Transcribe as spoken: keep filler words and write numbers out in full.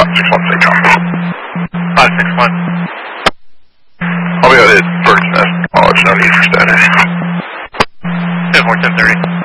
five six one, say Tom. five six one. I'll be out at Bird's Nest College, no need for status. ten four ten thirty.